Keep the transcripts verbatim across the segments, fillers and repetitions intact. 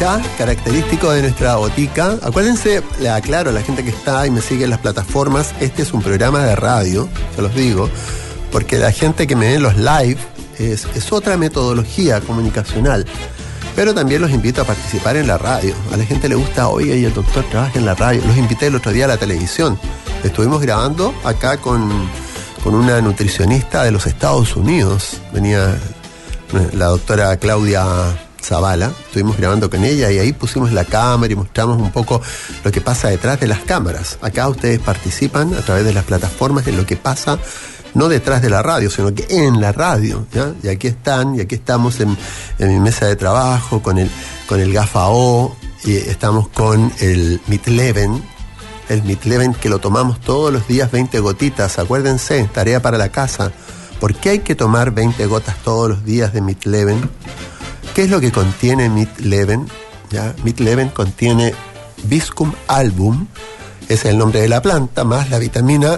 ya característico de nuestra botica. Acuérdense, le aclaro a la gente que está y me sigue en las plataformas, este es un programa de radio, se los digo, porque la gente que me ve en los live es, es otra metodología comunicacional. Pero también los invito a participar en la radio. A la gente le gusta, oiga, y el doctor trabaja en la radio. Los invité el otro día a la televisión. Estuvimos grabando acá con, con una nutricionista de los Estados Unidos. Venía la doctora Claudia Zavala. Estuvimos grabando con ella y ahí pusimos la cámara y mostramos un poco lo que pasa detrás de las cámaras. Acá ustedes participan a través de las plataformas en lo que pasa, no detrás de la radio, sino que en la radio, ¿ya? Y aquí están, y aquí estamos en, en mi mesa de trabajo con el, con el Gafao, y estamos con el Mitleven, el Mitleven que lo tomamos todos los días, veinte gotitas, acuérdense, tarea para la casa. ¿Por qué hay que tomar veinte gotas todos los días de Mitleven? ¿Qué es lo que contiene Mitleven? ¿Ya? Mitleven contiene Viscum album, ese es el nombre de la planta, más la vitamina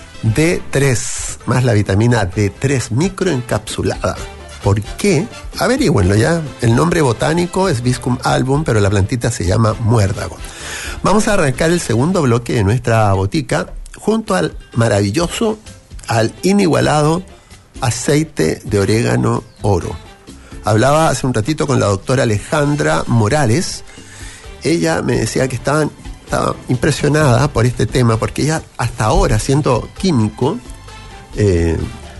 D tres, más la vitamina D tres microencapsulada. ¿Por qué? Averígüenlo ya. El nombre botánico es Viscum album, pero la plantita se llama muérdago. Vamos a arrancar el segundo bloque de nuestra botica junto al maravilloso, al inigualado aceite de orégano oro. Hablaba hace un ratito con la doctora Alejandra Morales. Ella me decía que estaban Estaba impresionada por este tema, porque ella hasta ahora, siendo químico, eh,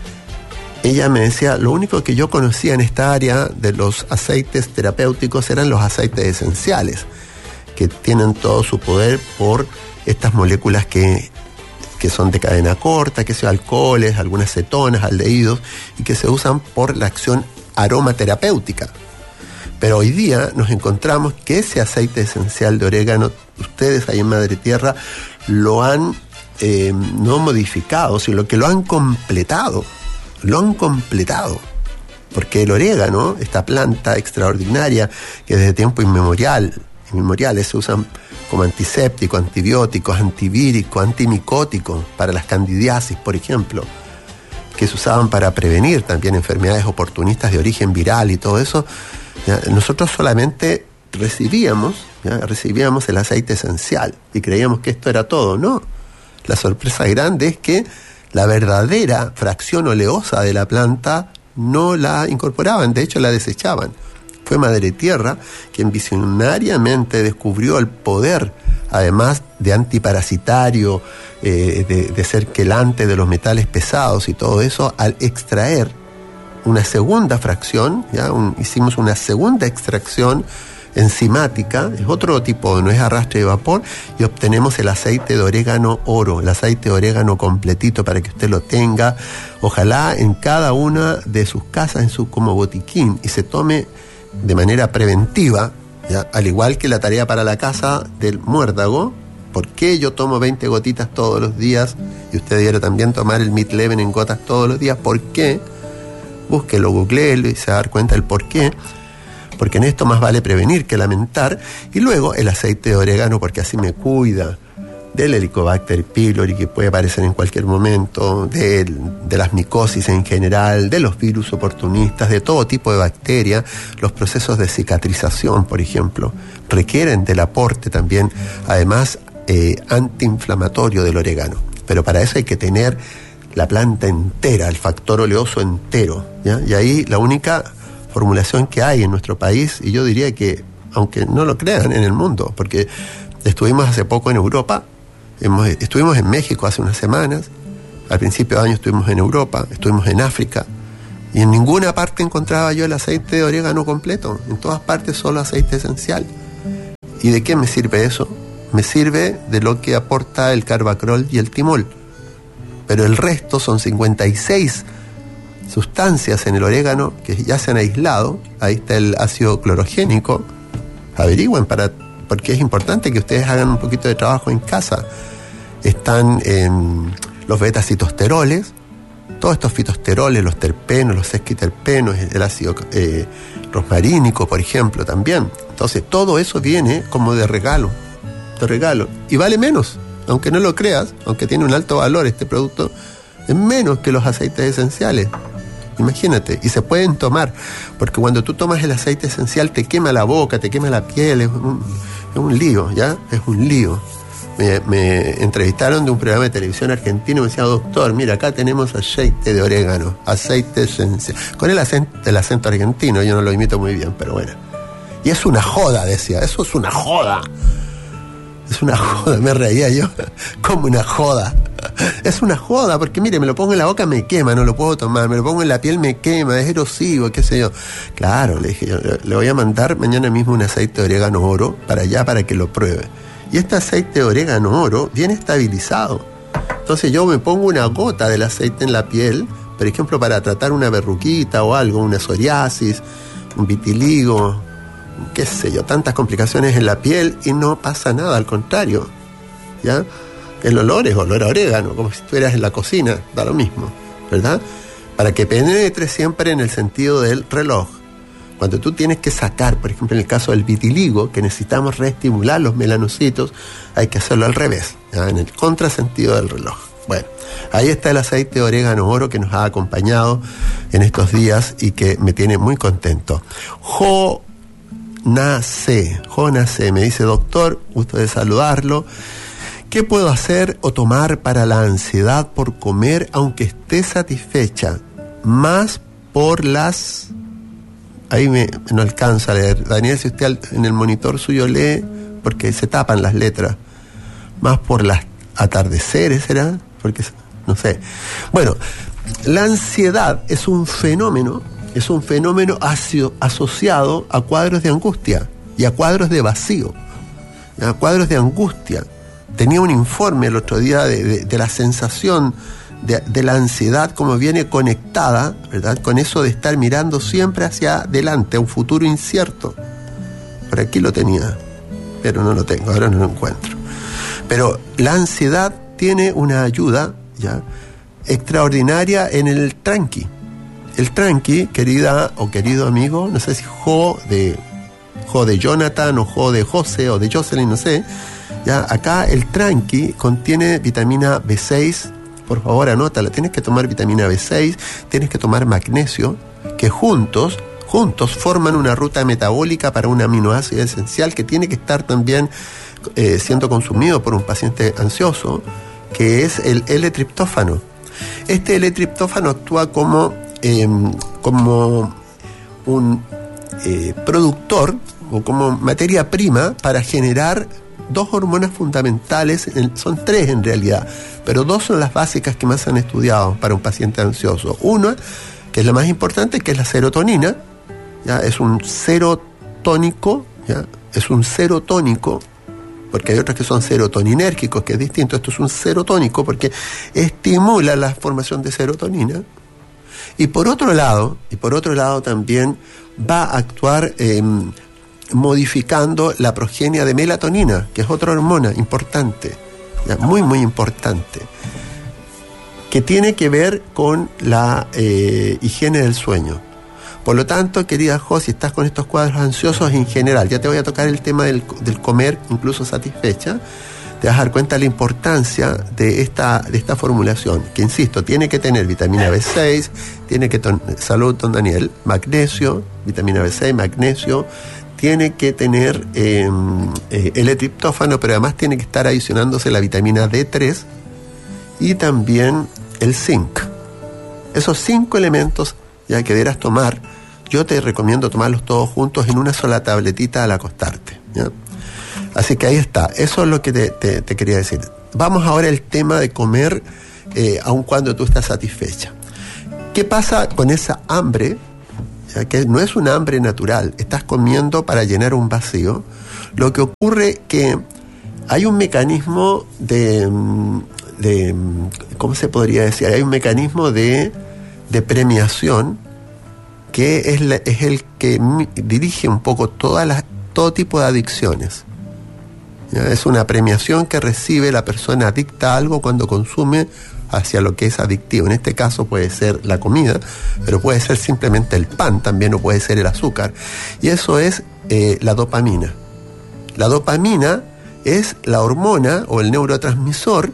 ella me decía, lo único que yo conocía en esta área de los aceites terapéuticos eran los aceites esenciales, que tienen todo su poder por estas moléculas que, que son de cadena corta, que son alcoholes, algunas cetonas, aldehídos, y que se usan por la acción aromaterapéutica. Pero hoy día nos encontramos que ese aceite esencial de orégano, ustedes ahí en Madre Tierra, lo han eh, no modificado, sino que lo han completado. Lo han completado. Porque el orégano, esta planta extraordinaria que desde tiempo inmemorial, inmemoriales se usan como antiséptico, antibiótico, antivírico, antimicótico, para las candidiasis, por ejemplo, que se usaban para prevenir también enfermedades oportunistas de origen viral y todo eso. ¿Ya? Nosotros solamente recibíamos, ¿ya? recibíamos el aceite esencial y creíamos que esto era todo. No, la sorpresa grande es que la verdadera fracción oleosa de la planta no la incorporaban, de hecho la desechaban. Fue Madre Tierra quien visionariamente descubrió el poder, además de antiparasitario, eh, de, de ser quelante de los metales pesados y todo eso, al extraer una segunda fracción, ¿ya? Un, hicimos una segunda extracción enzimática, es otro tipo, no es arrastre de vapor, y obtenemos el aceite de orégano oro, el aceite de orégano completito para que usted lo tenga, ojalá en cada una de sus casas, en su como botiquín, y se tome de manera preventiva, ¿ya? Al igual que la tarea para la casa del muérdago. ¿Por qué yo tomo veinte gotitas todos los días? Y usted debiera también tomar el Mitleven en gotas todos los días. ¿Por qué? Búsquelo, googleelo y se va a dar cuenta del por qué. Porque en esto más vale prevenir que lamentar. Y luego el aceite de orégano, porque así me cuida del Helicobacter pylori, que puede aparecer en cualquier momento, de, de las micosis en general, de los virus oportunistas, de todo tipo de bacterias. Los procesos de cicatrización, por ejemplo, requieren del aporte también, además, eh, antiinflamatorio del orégano. Pero para eso hay que tener la planta entera, el factor oleoso entero, ¿ya? Y ahí la única formulación que hay en nuestro país, y yo diría que, aunque no lo crean, en el mundo, porque estuvimos hace poco en Europa, hemos, estuvimos en México hace unas semanas, al principio de año estuvimos en Europa, estuvimos en África, y en ninguna parte encontraba yo el aceite de orégano completo, en todas partes solo aceite esencial. ¿Y de qué me sirve eso? Me sirve de lo que aporta el carbacrol y el timol. Pero el resto son cincuenta y seis sustancias en el orégano que ya se han aislado. Ahí está el ácido clorogénico. Averigüen, para, porque es importante que ustedes hagan un poquito de trabajo en casa. Están en los betacitosteroles, todos estos fitosteroles, los terpenos, los sesquiterpenos, el ácido eh, rosmarínico, por ejemplo, también. Entonces, todo eso viene como de regalo, de regalo. Y vale menos. Aunque no lo creas, aunque tiene un alto valor este producto, es menos que los aceites esenciales. Imagínate, y se pueden tomar, porque cuando tú tomas el aceite esencial te quema la boca, te quema la piel, es un, es un lío, ¿ya? Es un lío. Me, me entrevistaron de un programa de televisión argentino y me decía, doctor, mira, acá tenemos aceite de orégano, aceite esencial, con el acento, el acento argentino, yo no lo imito muy bien, pero bueno. Y es una joda, decía, eso es una joda. Es una joda, me reía yo, como una joda. Es una joda, porque mire, me lo pongo en la boca, me quema, no lo puedo tomar, me lo pongo en la piel, me quema, es erosivo, qué sé yo. Claro, le dije yo, le voy a mandar mañana mismo un aceite de orégano oro para allá, para que lo pruebe. Y este aceite de orégano oro viene estabilizado. Entonces yo me pongo una gota del aceite en la piel, por ejemplo, para tratar una verruquita o algo, una psoriasis, un vitiligo, qué sé yo, tantas complicaciones en la piel y no pasa nada, al contrario, ¿ya? El olor es olor a orégano, como si estuvieras en la cocina, da lo mismo, ¿verdad? Para que penetre siempre en el sentido del reloj. Cuando tú tienes que sacar, por ejemplo, en el caso del vitiligo, que necesitamos reestimular los melanocitos, hay que hacerlo al revés, ¿ya? En el contrasentido del reloj. Bueno, ahí está el aceite de orégano oro que nos ha acompañado en estos días y que me tiene muy contento. Jo Nace, Jonace, me dice, doctor, gusto de saludarlo. ¿Qué puedo hacer o tomar para la ansiedad por comer aunque esté satisfecha? Más por las... Ahí me, no alcanza a leer. Daniel, si usted en el monitor suyo lee, porque se tapan las letras. Más por las atardeceres, ¿será? Porque, no sé. Bueno, la ansiedad es un fenómeno es un fenómeno aso- asociado a cuadros de angustia y a cuadros de vacío, a cuadros de angustia. Tenía un informe el otro día de, de, de la sensación de, de la ansiedad, como viene conectada, ¿verdad?, con eso de estar mirando siempre hacia adelante, a un futuro incierto. Por aquí lo tenía, pero no lo tengo, ahora no lo encuentro. Pero la ansiedad tiene una ayuda, ¿ya?, extraordinaria en el tranqui. El tranqui, querida o querido amigo, no sé si Jo de, Jo de Jonathan o Jo de José o de Jocelyn, no sé. Ya, acá el tranqui contiene vitamina B seis, por favor anótala, tienes que tomar vitamina B seis, tienes que tomar magnesio, que juntos, juntos forman una ruta metabólica para un aminoácido esencial que tiene que estar también eh, siendo consumido por un paciente ansioso, que es el L-triptófano. Este L-triptófano actúa como Eh, como un eh, productor o como materia prima para generar dos hormonas fundamentales, son tres en realidad, pero dos son las básicas que más se han estudiado para un paciente ansioso. Una, que es la más importante, que es la serotonina, ¿ya? Es un serotónico, ¿ya? Es un serotónico, porque hay otros que son serotoninérgicos, que es distinto. Esto es un serotónico porque estimula la formación de serotonina. Y por otro lado, y por otro lado también va a actuar eh, modificando la progenia de melatonina, que es otra hormona importante, ya, muy muy importante, que tiene que ver con la eh, higiene del sueño. Por lo tanto, querida Jo, si estás con estos cuadros ansiosos en general, ya te voy a tocar el tema del, del comer incluso satisfecha, te vas a dar cuenta de la importancia de esta, de esta formulación, que insisto, tiene que tener vitamina B seis, tiene que tener, salud don Daniel, magnesio, vitamina B seis, magnesio, tiene que tener eh, eh, L-triptófano, pero además tiene que estar adicionándose la vitamina D tres y también el zinc. Esos cinco elementos ya que deberás tomar, yo te recomiendo tomarlos todos juntos en una sola tabletita al acostarte, ¿ya? Así que ahí está, eso es lo que te, te, te quería decir. Vamos ahora al tema de comer eh, aun cuando tú estás satisfecha. ¿Qué pasa con esa hambre? Ya que no es una hambre natural, estás comiendo para llenar un vacío. Lo que ocurre que hay un mecanismo de, de ¿cómo se podría decir? Hay un mecanismo de, de premiación que es, la, es el que dirige un poco todas las, todo tipo de adicciones. ¿Ya? Es una premiación que recibe la persona adicta a algo cuando consume hacia lo que es adictivo. En este caso puede ser la comida, pero puede ser simplemente el pan también, o puede ser el azúcar. Y eso es eh, la dopamina. La dopamina es la hormona o el neurotransmisor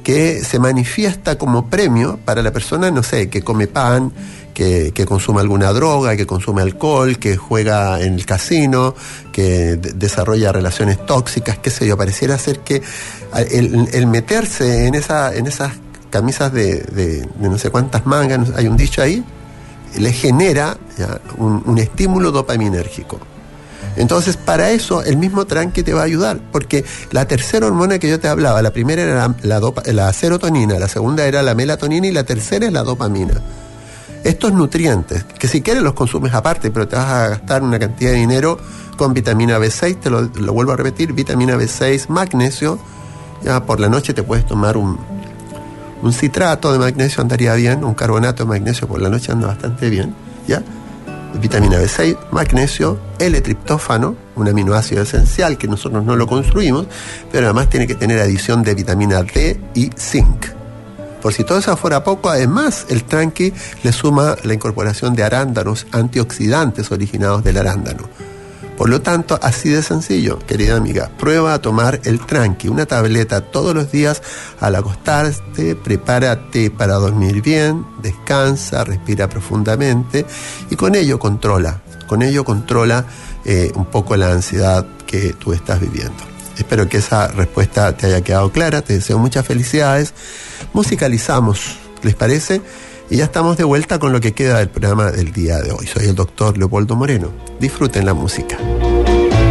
que se manifiesta como premio para la persona, no sé, que come pan, que, que consume alguna droga, que consume alcohol, que juega en el casino, que de- desarrolla relaciones tóxicas, qué sé yo. Pareciera ser que el, el meterse en, esa, en esas camisas de, de, de no sé cuántas mangas, hay un dicho ahí, le genera ya, un, un estímulo dopaminérgico. Entonces, para eso, el mismo tranqui te va a ayudar, porque la tercera hormona que yo te hablaba, la primera era la, la, dopa, la serotonina, la segunda era la melatonina y la tercera es la dopamina. Estos nutrientes, que si quieres los consumes aparte, pero te vas a gastar una cantidad de dinero con vitamina B seis, te lo, lo vuelvo a repetir, vitamina B seis, magnesio, ya por la noche te puedes tomar un, un citrato de magnesio, andaría bien, un carbonato de magnesio por la noche anda bastante bien, ¿ya? Vitamina B seis, magnesio, L-triptófano, un aminoácido esencial que nosotros no lo construimos, pero además tiene que tener adición de vitamina D y zinc. Por si todo eso fuera poco, además el tranqui le suma la incorporación de arándanos antioxidantes originados del arándano. Por lo tanto, así de sencillo, querida amiga, prueba a tomar el tranqui, una tableta todos los días al acostarte, prepárate para dormir bien, descansa, respira profundamente y con ello controla, con ello controla eh, un poco la ansiedad que tú estás viviendo. Espero que esa respuesta te haya quedado clara, te deseo muchas felicidades. Musicalizamos, ¿les parece? Y ya estamos de vuelta con lo que queda del programa del día de hoy. Soy el doctor Leopoldo Moreno. Disfruten la música.